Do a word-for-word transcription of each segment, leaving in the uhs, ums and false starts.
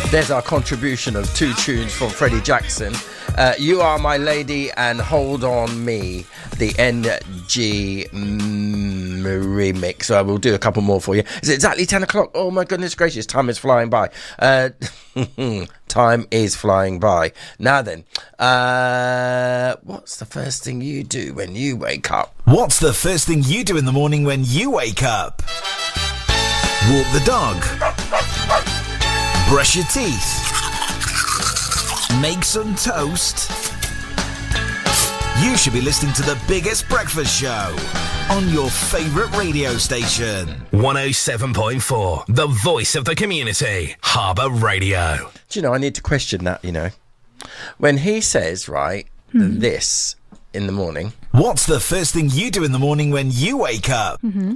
There's our contribution of two tunes from Freddie Jackson. Uh, You Are My Lady and Hold On Me, the N G mm, remix. So I will do a couple more for you. Is it exactly ten o'clock? Oh my goodness gracious, time is flying by. Uh, time is flying by. Now then, uh, what's the first thing you do when you wake up? What's the first thing you do in the morning when you wake up? Walk the dog. Brush your teeth. Make some toast. You should be listening to the biggest breakfast show on your favourite radio station. one oh seven point four, the voice of the community, Harbour Radio. Do you know, I need to question that, you know. When he says, right, mm-hmm. this in the morning. What's the first thing you do in the morning when you wake up? Mm-hmm.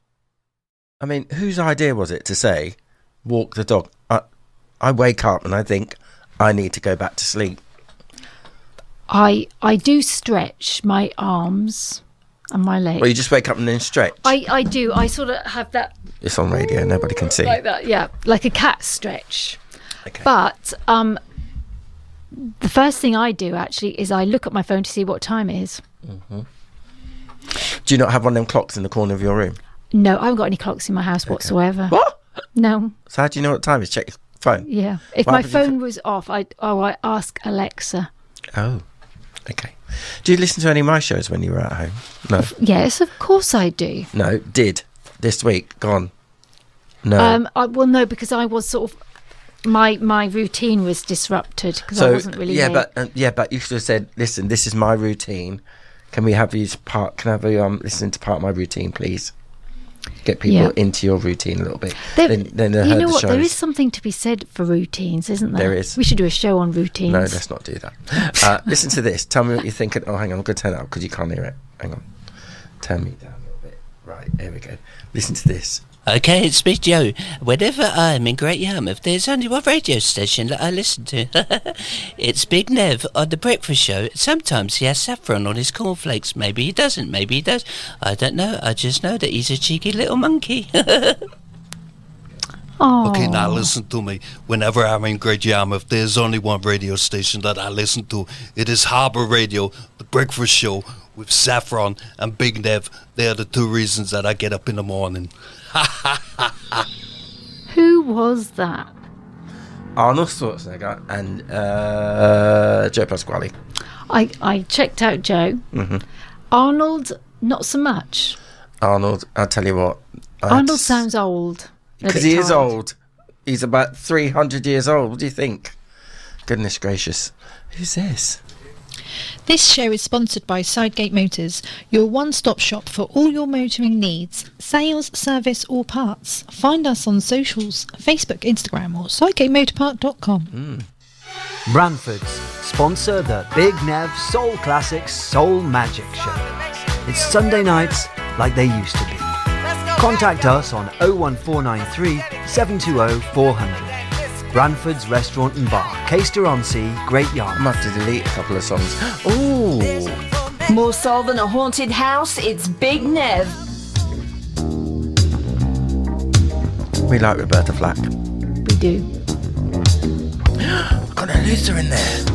I mean, whose idea was it to say, walk the dog? I, I wake up and I think, I need to go back to sleep. I I do stretch my arms and my legs. Well, you just wake up and then stretch? I, I do. I sort of have that... It's on radio, nobody can see. Like that, yeah. Like a cat stretch. Okay. But um, the first thing I do, actually, is I look at my phone to see what time it is. Mm-hmm. Do you not have one of them clocks in the corner of your room? No, I haven't got any clocks in my house okay. whatsoever. What? No. So how do you know what time it is? Check your phone? Yeah. If what my phone was off, I oh, I ask Alexa. Oh, okay. Do you listen to any of my shows when you were at home? No. Yes, of course I do. No, did. This week, gone. No. Um. I, well, no, because I was sort of... My my routine was disrupted because so, I wasn't really yeah, here. but uh, yeah, but you should have said, "Listen, this is my routine. Can we have you part? Can I have you um listen to part of my routine, please? Get people yeah. into your routine a little bit. There, then, then you heard know the what? shows. There is something to be said for routines, isn't there? There is. We should do a show on routines. No, let's not do that. uh, listen to this. Tell me what you're thinking. Oh, hang on, I'm going to turn it up because you can't hear it. Hang on. Turn me down a little bit. Right, here we go. Listen to this. Okay, it's me, Joe. Whenever I'm in Great Yarmouth, there's only one radio station that I listen to. It's Big Nev on The Breakfast Show. Sometimes he has saffron on his cornflakes. Maybe he doesn't. Maybe he does. I don't know. I just know that he's a cheeky little monkey. Oh. Okay, now listen to me. Whenever I'm in Great Yarmouth, there's only one radio station that I listen to. It is Harbour Radio, The Breakfast Show, with Saffron and Big Nev. They are the two reasons that I get up in the morning. Who was that? Arnold Schwarzenegger and uh, Joe Pasquale. I, I checked out Joe. Mm-hmm. Arnold, not so much. Arnold, I'll tell you what. Arnold sounds old. Because he is old. He's about three hundred years old. What do you think? Goodness gracious. Who's this? This show is sponsored by Sidegate Motors, your one-stop shop for all your motoring needs, sales, service or parts. Find us on socials, Facebook, Instagram or sidegate motorpark dot com. Mm. Branford's sponsor the Big Nev Soul Classics Soul Magic Show. It's Sunday nights like they used to be. Contact us on oh one four nine three, seven two oh, four hundred. Branford's Restaurant and Bar, Caister-on-Sea, Great Yarmouth. I have to delete a couple of songs. Ooh. More soul than a haunted house, it's Big Nev. We like Roberta Flack. We do. Got a Luther in there.